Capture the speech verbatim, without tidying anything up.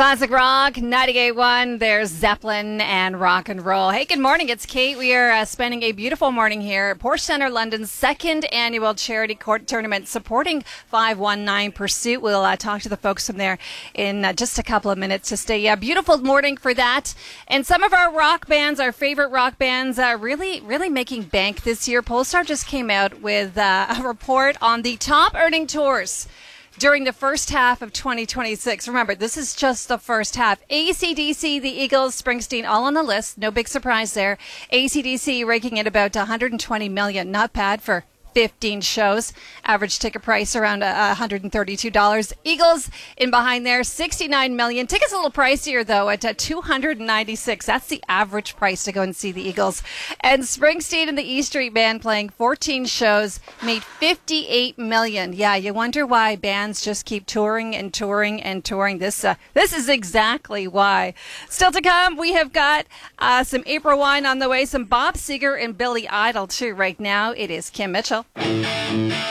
Classic Rock, ninety-eight point one. There's Zeppelin and rock and roll. Hey, good morning. It's Kate. We are uh, spending a beautiful morning here at Porsche Centre London's second annual charity court tournament supporting five one nine Pursuit. We'll uh, talk to the folks from there in uh, just a couple of minutes. Just a uh, beautiful morning for that. And some of our rock bands, our favorite rock bands, uh, really, really making bank this year. Polestar just came out with uh, a report on the top earning tours during the first half of twenty twenty-six. Remember, this is just the first half. A C D C, the Eagles, Springsteen, all on the list. No big surprise there. A C D C ranking at about one hundred twenty million dollars. Not bad for fifteen shows. Average ticket price around uh, one hundred thirty-two dollars. Eagles in behind there, sixty-nine million dollars. Tickets a little pricier, though, at uh, two hundred ninety-six dollars. That's the average price to go and see the Eagles. And Springsteen and the E Street Band playing fourteen shows, made fifty-eight million dollars. Yeah, you wonder why bands just keep touring and touring and touring. This uh, this is exactly why. Still to come, we have got uh, some April Wine on the way, some Bob Seger and Billy Idol, too. Right now, it is Kim Mitchell.